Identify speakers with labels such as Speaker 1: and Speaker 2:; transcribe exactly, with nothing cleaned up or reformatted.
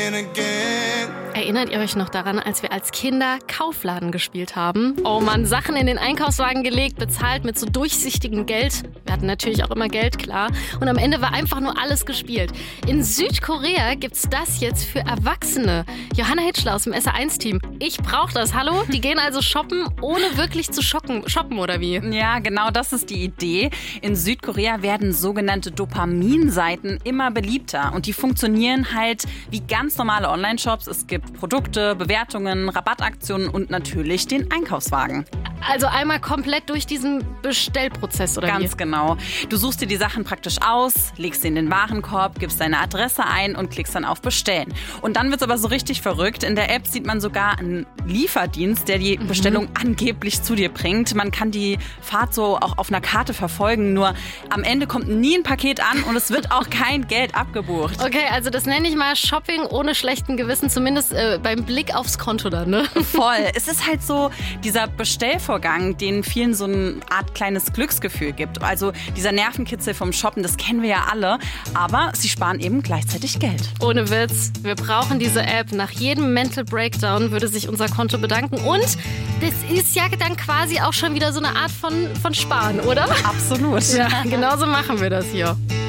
Speaker 1: begin again.
Speaker 2: Erinnert ihr euch noch daran, als wir als Kinder Kaufladen gespielt haben? Oh Mann, Sachen in den Einkaufswagen gelegt, bezahlt mit so durchsichtigem Geld. Wir hatten natürlich auch immer Geld, klar. Und am Ende war einfach nur alles gespielt. In Südkorea gibt's das jetzt für Erwachsene. Johanna Hitschler aus dem S R eins Team. Ich brauch das, hallo? Die gehen also shoppen, ohne wirklich zu shoppen, shoppen oder wie?
Speaker 3: Ja, genau das ist die Idee. In Südkorea werden sogenannte Dopaminseiten immer beliebter. Und die funktionieren halt wie ganz normale Online-Shops. Es gibt Produkte, Bewertungen, Rabattaktionen und natürlich den Einkaufswagen.
Speaker 2: Also einmal komplett durch diesen Bestellprozess, oder wie?
Speaker 3: Ganz genau. Du suchst dir die Sachen praktisch aus, legst sie in den Warenkorb, gibst deine Adresse ein und klickst dann auf Bestellen. Und dann wird's aber so richtig verrückt. In der App sieht man sogar einen Lieferdienst, der die Bestellung mhm. angeblich zu dir bringt. Man kann die Fahrt so auch auf einer Karte verfolgen, nur am Ende kommt nie ein Paket an und es wird auch kein Geld abgebucht.
Speaker 2: Okay, also das nenne ich mal Shopping ohne schlechten Gewissen, zumindest äh, beim Blick aufs Konto dann, ne?
Speaker 3: Voll. Es ist halt so dieser Bestellvorgang, den vielen so eine Art kleines Glücksgefühl gibt. Also dieser Nervenkitzel vom Shoppen, das kennen wir ja alle, aber sie sparen eben gleichzeitig Geld.
Speaker 2: Ohne Witz, wir brauchen diese App. Nach jedem Mental Breakdown würde sich unser Konto bedanken und das ist ja dann quasi auch schon wieder so eine Art von, von Sparen, oder?
Speaker 3: Absolut.
Speaker 2: Ja, genauso machen wir das hier.